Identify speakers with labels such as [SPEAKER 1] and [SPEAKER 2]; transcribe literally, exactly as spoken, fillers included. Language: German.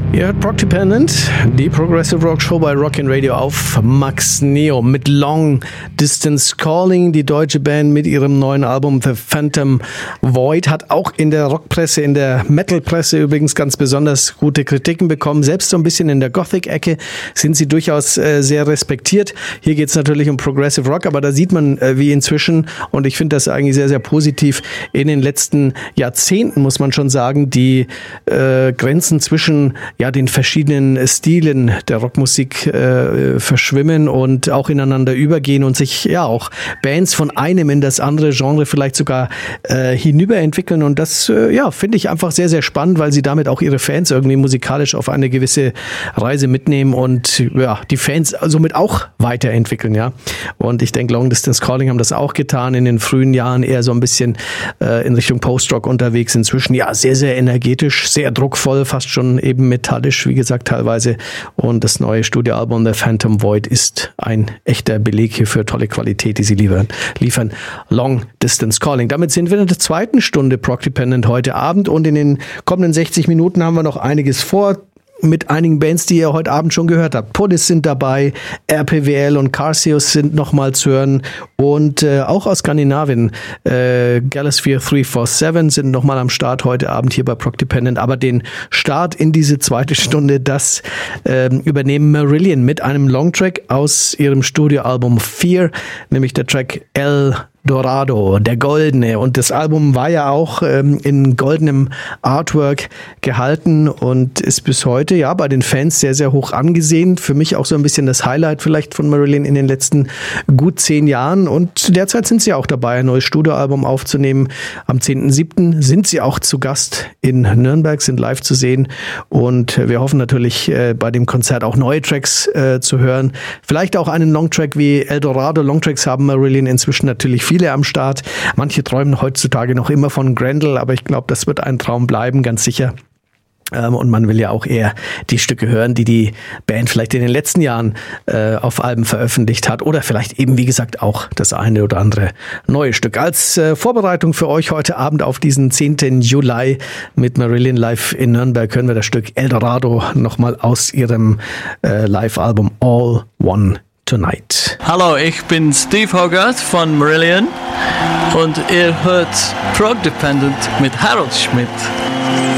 [SPEAKER 1] Ihr hört Prog Dependent, die Progressive Rock Show bei Rockin' Radio auf Max Neo mit Long Distance Calling. Die deutsche Band mit ihrem neuen Album The Phantom Void hat auch in der Rockpresse, in der Metal-Presse übrigens ganz besonders gute Kritiken bekommen. Selbst so ein bisschen in der Gothic-Ecke sind sie durchaus äh, sehr respektiert. Hier geht es natürlich um Progressive Rock, aber da sieht man, äh, wie inzwischen, und ich finde das eigentlich sehr, sehr positiv, in den letzten Jahrzehnten, muss man schon sagen, die äh, Grenzen zwischen ja, den verschiedenen Stilen der Rockmusik äh, verschwimmen und auch ineinander übergehen und sich ja auch Bands von einem in das andere Genre vielleicht sogar äh, hinüberentwickeln. Und das äh, ja, finde ich einfach sehr, sehr spannend, weil sie damit auch ihre Fans irgendwie musikalisch auf eine gewisse Reise mitnehmen und ja, die Fans somit auch weiterentwickeln. Ja. Und ich denke, Long Distance Calling haben das auch getan, in den frühen Jahren eher so ein bisschen äh, in Richtung Post-Rock unterwegs. Inzwischen ja sehr, sehr energetisch, sehr druckvoll, fast schon eben metallisch, wie gesagt, teilweise. Und das neue Studioalbum The Phantom Void ist ein echter Beleg hier für tolle Qualität, die sie liefern. liefern. Long Distance Calling. Damit sind wir in der zweiten Stunde Prog Dependent heute Abend und in den kommenden sechzig Minuten haben wir noch einiges vor. Mit einigen Bands, die ihr heute Abend schon gehört habt. Podis sind dabei, R P W L und Carseus sind nochmal zu hören und äh, auch aus Skandinavien, äh, Galasphere drei vier sieben sind nochmal am Start heute Abend hier bei Prog Dependent, aber den Start in diese zweite Stunde, das äh, übernehmen Marillion mit einem Longtrack aus ihrem Studioalbum Fear, nämlich der Track El Dorado, der Goldene. Und das Album war ja auch ähm, in goldenem Artwork gehalten und ist bis heute ja bei den Fans sehr, sehr hoch angesehen. Für mich auch so ein bisschen das Highlight vielleicht von Marillion in den letzten gut zehn Jahren. Und derzeit sind sie auch dabei, ein neues Studioalbum aufzunehmen. Am zehnten siebten sind sie auch zu Gast in Nürnberg, sind live zu sehen. Und wir hoffen natürlich äh, bei dem Konzert auch neue Tracks äh, zu hören. Vielleicht auch einen Longtrack wie El Dorado. Longtracks haben Marillion inzwischen natürlich viele am Start. Manche träumen heutzutage noch immer von Grendel, aber ich glaube, das wird ein Traum bleiben, ganz sicher. Und man will ja auch eher die Stücke hören, die die Band vielleicht in den letzten Jahren äh, auf Alben veröffentlicht hat oder vielleicht eben, wie gesagt, auch das eine oder andere neue Stück. Als äh, Vorbereitung für euch heute Abend auf diesen zehnten Juli mit Marillion live in Nürnberg hören wir das Stück El Dorado nochmal aus ihrem äh, Live-Album All One Tonight.
[SPEAKER 2] Hallo, ich bin Steve Hogarth von Marillion und ihr hört Prog Dependent mit Harold Schmidt.